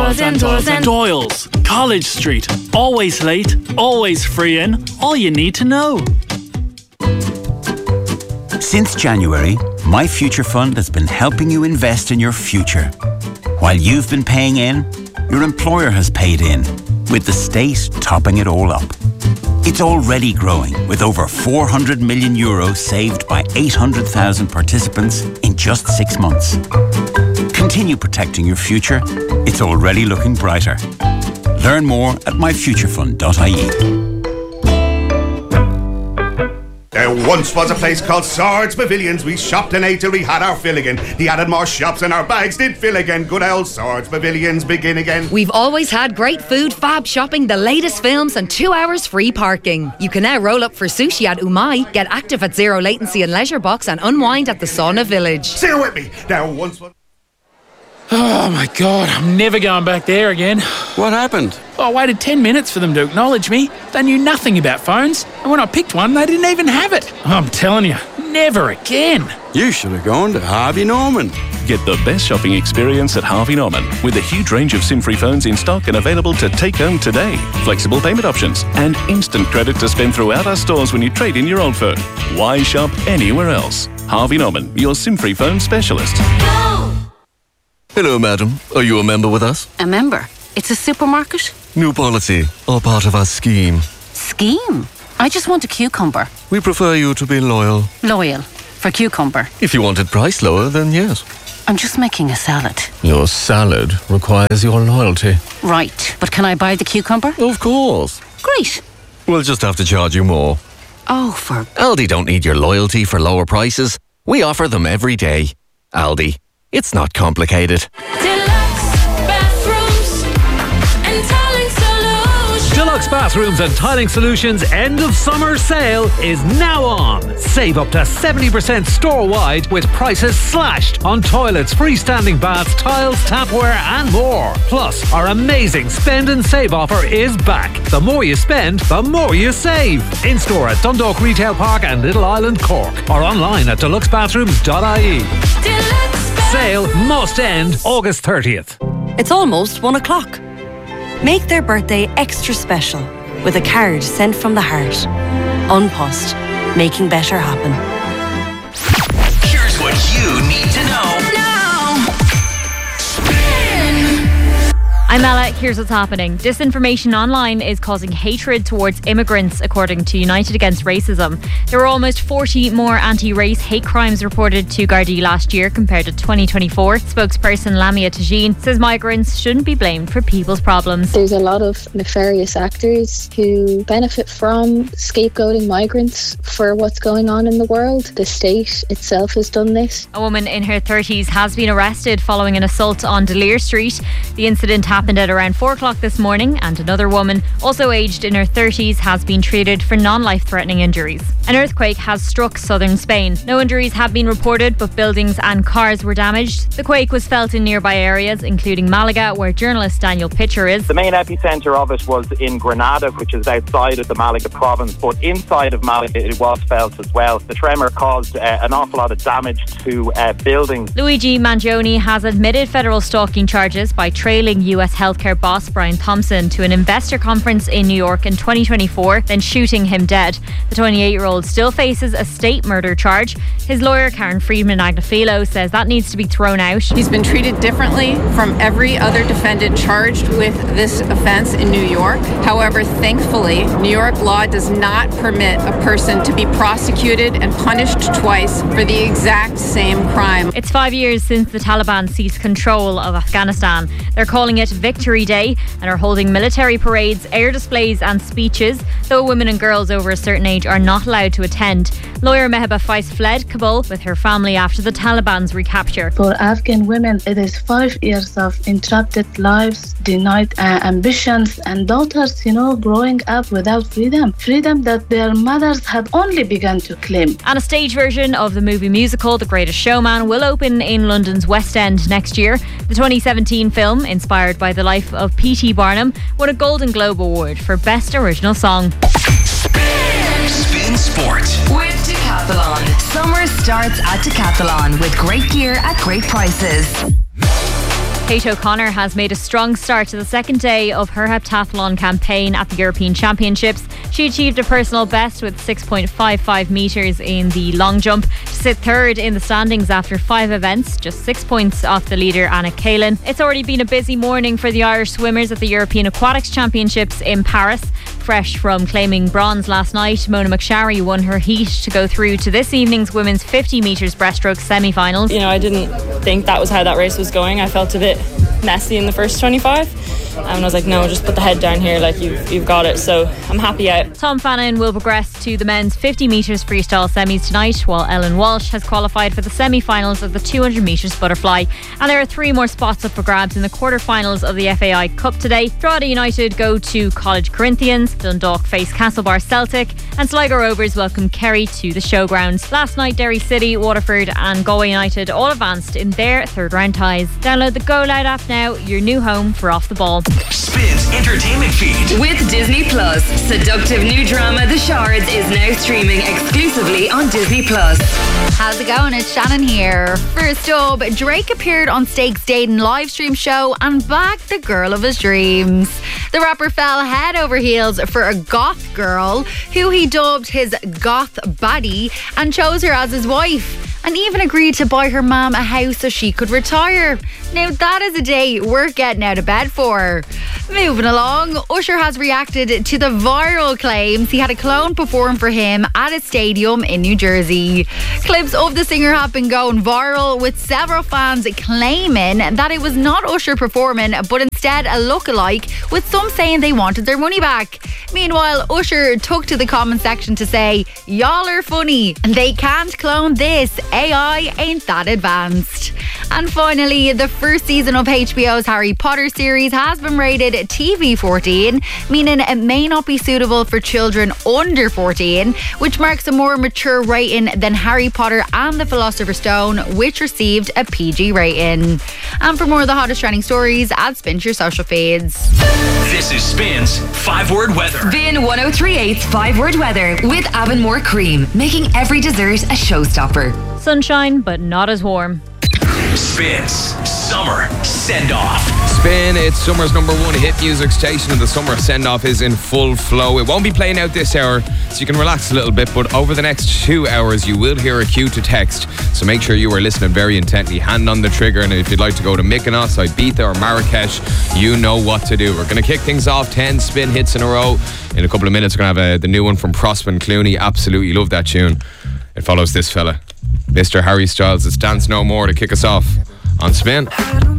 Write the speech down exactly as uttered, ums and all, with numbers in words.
Doyle's and Doyle's and Doyle's, College Street. Always late, always free in. All you need to know. Since January, My Future Fund has been helping you invest in your future. While you've been paying in, your employer has paid in, with the state topping it all up. It's already growing, with over four hundred million euros saved by eight hundred thousand participants in just six months. Continue protecting your future. It's already looking brighter. Learn more at my future fund dot I E. There once was a place called Swords Pavilions. We shopped and ate till we had our fill again. They added more shops and our bags did fill again. Good old Swords Pavilions begin again. We've always had great food, fab shopping, the latest films and two hours free parking. You can now roll up for sushi at Umai, get active at Zero Latency and Leisure Box and unwind at the Sauna Village. Say it with me. There once was... Oh my God, I'm never going back there again. What happened? I waited ten minutes for them to acknowledge me. They knew nothing about phones, and when I picked one, they didn't even have it. I'm telling you, never again. You should have gone to Harvey Norman. Get the best shopping experience at Harvey Norman with a huge range of SIM-free phones in stock and available to take home today. Flexible payment options and instant credit to spend throughout our stores when you trade in your old phone. Why shop anywhere else? Harvey Norman, your SIM-free phone specialist. Go! Hello, madam. Are you a member with us? A member? It's a supermarket? New policy, or part of our scheme. Scheme? I just want a cucumber. We prefer you to be loyal. Loyal? For cucumber? If you wanted price lower, then yes. I'm just making a salad. Your salad requires your loyalty. Right, but can I buy the cucumber? Of course. Great. We'll just have to charge you more. Oh, for... Aldi don't need your loyalty for lower prices. We offer them every day. Aldi. It's not complicated. Deluxe bathrooms and tiling solutions. Deluxe Bathrooms and Tiling Solutions end of summer sale is now on. Save up to seventy percent store-wide with prices slashed on toilets, freestanding baths, tiles, tapware and more. Plus, our amazing spend and save offer is back. The more you spend, the more you save. In-store at Dundalk Retail Park and Little Island, Cork. Or online at deluxe bathrooms dot I E. Deluxe Sale must end August thirtieth. It's almost one o'clock. Make their birthday extra special with a card sent from the heart. Unpost, making better happen. Here's what you need to know now. Spin. I'm Ella, here's what's happening. Disinformation online is causing hatred towards immigrants, according to United Against Racism. There were almost forty more anti-race hate crimes reported to Gardaí last year compared to twenty twenty-four. Spokesperson Lamia Tajin says migrants shouldn't be blamed for people's problems. There's a lot of nefarious actors who benefit from scapegoating migrants for what's going on in the world. The state itself has done this. A woman in her thirties has been arrested following an assault on Delir Street. The incident happened happened at around four o'clock this morning, and another woman, also aged in her thirties, has been treated for non-life-threatening injuries. An earthquake has struck southern Spain. No injuries have been reported, but buildings and cars were damaged. The quake was felt in nearby areas, including Malaga, where journalist Daniel Pitcher is. The main epicentre of it was in Granada, which is outside of the Malaga province, but inside of Malaga it was felt as well. The tremor caused uh, an awful lot of damage to uh, buildings. Luigi Mangione has admitted federal stalking charges by trailing U S healthcare boss Brian Thompson to an investor conference in New York in twenty twenty-four, then shooting him dead. The twenty-eight-year-old still faces a state murder charge. His lawyer, Karen Friedman-Agnafilo, says that needs to be thrown out. He's been treated differently from every other defendant charged with this offense in New York. However, thankfully, New York law does not permit a person to be prosecuted and punished twice for the exact same crime. It's five years since the Taliban seized control of Afghanistan. They're calling it Victory Day and are holding military parades, air displays and speeches, though women and girls over a certain age are not allowed to attend. Lawyer Meheba Faiz fled Kabul with her family after the Taliban's recapture. For Afghan women, it is five years of interrupted lives, denied uh, ambitions, and daughters, you know, growing up without freedom. Freedom that their mothers had only begun to claim. And a stage version of the movie musical The Greatest Showman will open in London's West End next year. The twenty seventeen film, inspired by the life of P T Barnum, won a Golden Globe Award for Best Original Song. Spin, Spin Sport with Decathlon. Summer starts at Decathlon with great gear at great prices. Kate O'Connor has made a strong start to the second day of her heptathlon campaign at the European Championships. She achieved a personal best with six point five five metres in the long jump to sit third in the standings after five events, just six points off the leader Anna Kalin. It's already been a busy morning for the Irish swimmers at the European Aquatics Championships in Paris. Fresh from claiming bronze last night, Mona McSharry won her heat to go through to this evening's women's fifty metres breaststroke semi-finals. You know, I didn't think that was how that race was going. I felt a bit messy in the first twenty-five, and I was like, no, just put the head down here, like you've, you've got it. So I'm happy out. Tom Fannin will progress to the men's fifty metres freestyle semis tonight, while Ellen Walsh has qualified for the semi-finals of the two hundred metres butterfly. And there are three more spots up for grabs in the quarter-finals of the F A I Cup today. Drogheda United go to College Corinthians, Dundalk face Castlebar Celtic, and Sligo Rovers welcome Kerry to the showgrounds. Last night, Derry City, Waterford and Galway United all advanced in their third round ties. Download the Go Loud app now, your new home for Off the Ball. Spins Entertainment Feed. With Disney Plus, seductive new drama The Shards is now streaming exclusively on Disney Plus. How's it going? It's Shannon here. First up, Drake appeared on Stake's dating live stream show and bagged the girl of his dreams. The rapper fell head over heels for a goth girl who he dubbed his goth baddie and chose her as his wife, and even agreed to buy her mum a house so she could retire. Now that is a day we're getting out of bed for. Moving along, Usher has reacted to the viral claims he had a clone perform for him at a stadium in New Jersey. Clips of the singer have been going viral, with several fans claiming that it was not Usher performing but instead a lookalike, with some saying they wanted their money back. Meanwhile, Usher took to the comment section to say, "Y'all are funny, they can't clone this, A I ain't that advanced." And finally, the first season of H B O's Harry Potter series has been rated T V fourteen, meaning it may not be suitable for children under fourteen, which marks a more mature rating than Harry Potter and the Philosopher's Stone, which received a P G rating. And for more of the hottest trending stories, add Spin to your social feeds. This is Spin's five word weather. Spin one oh three point eight's five word weather with Avonmore Cream, making every dessert a showstopper. Sunshine, but not as warm. Spins Summer Send Off. Spin, it's summer's number one hit music station, and the summer send off is in full flow. It won't be playing out this hour, so you can relax a little bit, but over the next two hours you will hear a cue to text, so make sure you are listening very intently, hand on the trigger. And if you'd like to go to Mykonos, Ibiza or Marrakesh, you know what to do. We're going to kick things off, ten spin hits in a row. In a couple of minutes we're going to have a, the new one from Prosper Clooney. Absolutely love that tune. It follows this fella, Mister Harry Styles. It's Dance No More to kick us off on Spin.